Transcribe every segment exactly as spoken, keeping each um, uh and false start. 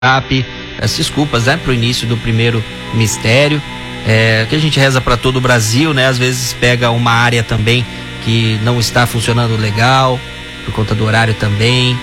as desculpas, né, pro início do primeiro mistério, é, que a gente reza para todo o Brasil, né? Às vezes pega uma área também que não está funcionando legal, por conta do horário também,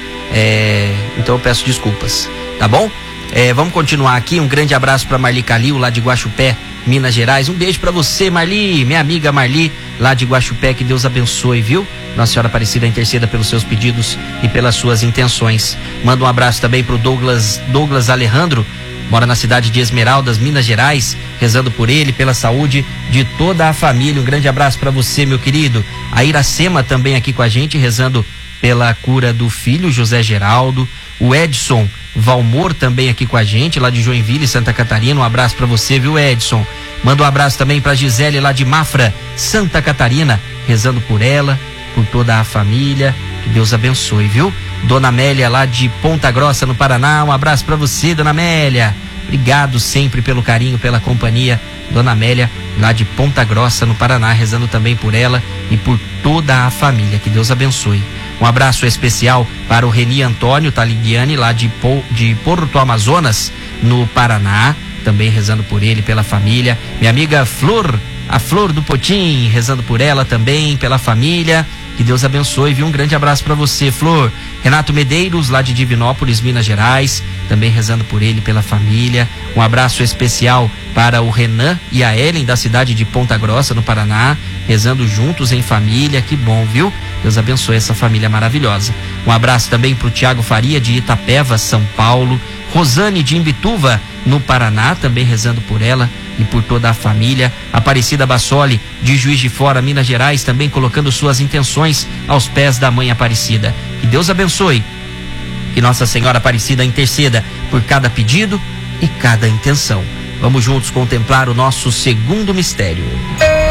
é, então eu peço desculpas, tá bom? É, vamos continuar aqui, um grande abraço para Marli Calil, lá de Guaxupé, Minas Gerais. Um beijo para você, Marli, minha amiga Marli, lá de Guaxupé, que Deus abençoe, viu? Nossa Senhora Aparecida interceda pelos seus pedidos e pelas suas intenções. Manda um abraço também pro Douglas, Douglas Alejandro, mora na cidade de Esmeraldas, Minas Gerais, rezando por ele, pela saúde de toda a família. Um grande abraço para você, meu querido. A Iracema também aqui com a gente, rezando pela cura do filho José Geraldo. O Edson Valmor também aqui com a gente, lá de Joinville, Santa Catarina. Um abraço para você, viu, Edson? Manda um abraço também para Gisele, lá de Mafra, Santa Catarina, rezando por ela, por toda a família. Que Deus abençoe, viu? Dona Amélia, lá de Ponta Grossa, no Paraná. Um abraço para você, Dona Amélia. Obrigado sempre pelo carinho, pela companhia. Dona Amélia, lá de Ponta Grossa, no Paraná, rezando também por ela e por toda a família. Que Deus abençoe. Um abraço especial para o Reni Antônio Taligiani, lá de, po, de Porto Amazonas, no Paraná, também rezando por ele, pela família. Minha amiga Flor, a Flor do Potim, rezando por ela também, pela família. Que Deus abençoe, viu? Um grande abraço para você, Flor. Renato Medeiros, lá de Divinópolis, Minas Gerais, também rezando por ele, pela família. Um abraço especial para o Renan e a Ellen, da cidade de Ponta Grossa, no Paraná, rezando juntos em família. Que bom, viu? Deus abençoe essa família maravilhosa. Um abraço também para o Tiago Faria, de Itapeva, São Paulo. Rosane de Imbituva, no Paraná, também rezando por ela e por toda a família. Aparecida Bassoli, de Juiz de Fora, Minas Gerais, também colocando suas intenções aos pés da Mãe Aparecida. Que Deus abençoe, que Nossa Senhora Aparecida interceda por cada pedido e cada intenção. Vamos juntos contemplar o nosso segundo mistério.